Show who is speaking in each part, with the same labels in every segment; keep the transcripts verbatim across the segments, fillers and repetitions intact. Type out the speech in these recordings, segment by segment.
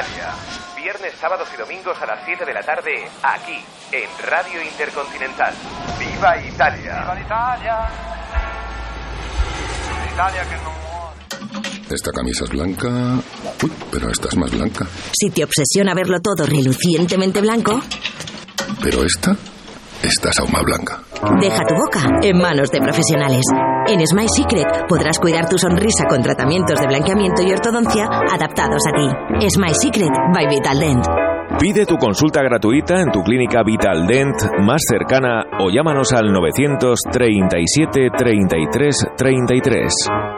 Speaker 1: Italia. Viernes, sábados y domingos a las siete de la tarde, aquí, en Radio Intercontinental. ¡Viva Italia! ¡Viva Italia!
Speaker 2: Italia que no muere.
Speaker 3: Esta camisa es blanca. Uy, pero esta es más blanca.
Speaker 4: Si te obsesiona verlo todo relucientemente blanco...
Speaker 3: Pero esta... esta es aún más blanca.
Speaker 4: Deja tu boca en manos de profesionales. En Smile Secret podrás cuidar tu sonrisa con tratamientos de blanqueamiento y ortodoncia adaptados a ti. Smile Secret by Vitaldent.
Speaker 5: Pide tu consulta gratuita en tu clínica Vitaldent más cercana o llámanos al novecientos treinta y siete treinta y tres treinta y tres.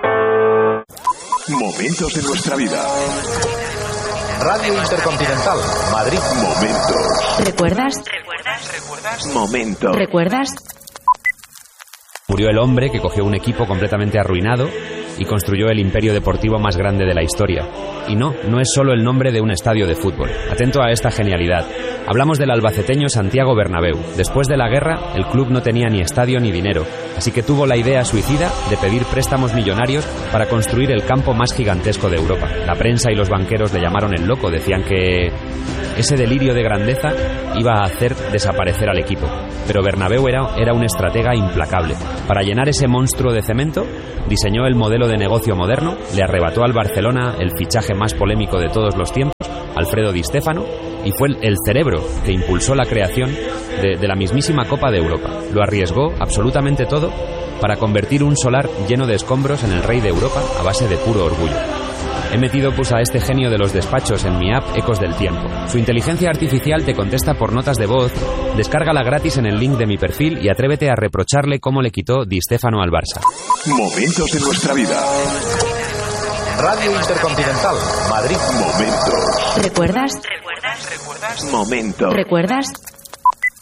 Speaker 6: Momentos de nuestra vida.
Speaker 7: Radio Intercontinental, Madrid.
Speaker 6: Momentos.
Speaker 4: ¿Recuerdas?
Speaker 6: ¿Recuerdas? ¿Recuerdas? Momentos.
Speaker 4: ¿Recuerdas?
Speaker 8: Murió el hombre que cogió un equipo completamente arruinado y construyó el imperio deportivo más grande de la historia. Y no, no es solo el nombre de un estadio de fútbol. Atento a esta genialidad. Hablamos del albaceteño Santiago Bernabéu. Después de la guerra, el club no tenía ni estadio ni dinero, así que tuvo la idea suicida de pedir préstamos millonarios para construir el campo más gigantesco de Europa. La prensa y los banqueros le llamaron el loco, decían que ese delirio de grandeza iba a hacer desaparecer al equipo. Pero Bernabéu era, era un estratega implacable. Para llenar ese monstruo de cemento, diseñó el modelo de negocio moderno, le arrebató al Barcelona el fichaje más polémico de todos los tiempos, Alfredo Di Stéfano, y fue el, el cerebro que impulsó la creación de, de la mismísima Copa de Europa. Lo arriesgó absolutamente todo para convertir un solar lleno de escombros en el rey de Europa a base de puro orgullo. He metido pues a este genio de los despachos en mi app Ecos del Tiempo. Su inteligencia artificial te contesta por notas de voz, descárgala gratis en el link de mi perfil y atrévete a reprocharle cómo le quitó Di Stéfano al Barça.
Speaker 6: Momentos de nuestra vida.
Speaker 7: Radio Intercontinental, Madrid.
Speaker 6: Momentos.
Speaker 4: ¿Recuerdas?
Speaker 6: ¿Recuerdas? ¿Recuerdas? Momentos.
Speaker 4: ¿Recuerdas?